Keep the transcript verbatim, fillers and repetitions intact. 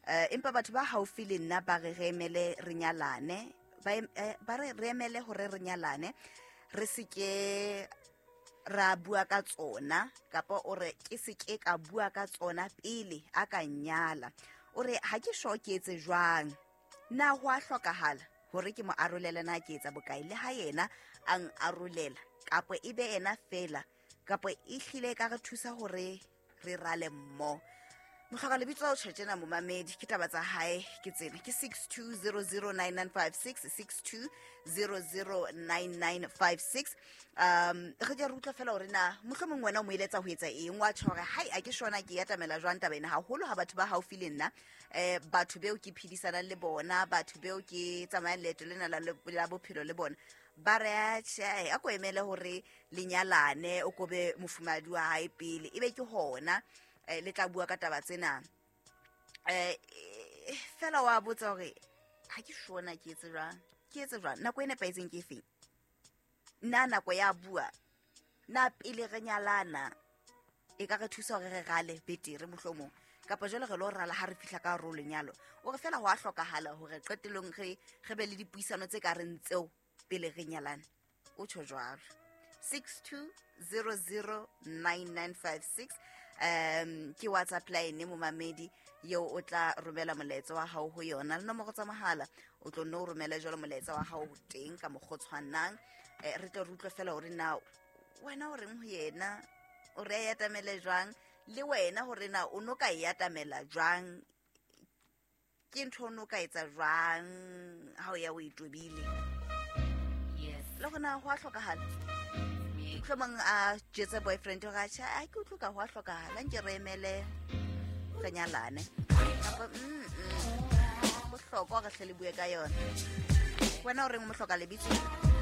eh empa batho ba haufi le nna ba re re emele re nyalane ba ba re re emele hore re nyalane re seke ra bua ka tsona kapa o re ke seke ka bua ka tsona pele a ka nyala o re ha ke sho ke etse jwang na ho a hlokahala hore ke mo arolela na ke etsa bokae le ha yena ang arolela kapa ebe ena fela kapa e hlile ka re thusa hore re rale mmo mohloka lebitso o tshetsena mo mamedi ke taba tsa hae ke tsena ke six two zero zero nine nine five six six two zero zero nine nine five six um re ja rutla fela hore na mohlomong wena o mo iletsa ho etsa eng wa tshore hai a ke shona ke yatamela jwang taba ena haholo ha batho ba haufi le nna eh batho beo ke phidisana le bona batho beo ke tsamaya leto lena la bophelo le bona ba re a tshai a ko emele hore lenyalane o kobe mofumadi wa hae pele ebe ke hona eh le tla bua ka taba tsena eh fela wa botsa hore ha ke shona ke etse jwang ke etse jwang nako ene pa etseng ke feng nna nako ya bua na pele re nyalana e ka re thusa hore re gale betere mohlomong kapa jole re lo rala ha re fihla ka ro lenyalo o re fela ho a hlokahala hore qetelong re re be le dipuisano tse ka reng tseo pele re nyalana o tsho jwalo six two zero zero nine nine five six um ke WhatsApp line mo mamedi yo o tla romela molaetsa wa hao ho yona le nomoro tsa mahala o tlo no romela jalo molaetsa wa hao teng ka mogotshwanang eh, re tlo rutlwa fela hore na wena o reng ho yena o re ya tamele jwang le wena hore na o no ka ya tamela jwang ke ntho no ka etsa jwang ha o ya o itobile yes le gona ho a hlokahala tlhomang a jetsa boyfriend o ga tsha a ke utluka ho a hlokahala nje re emele re nyalane apa mm bohlokwa ga hle le bue ka yona wena o reng mo hloka lebitso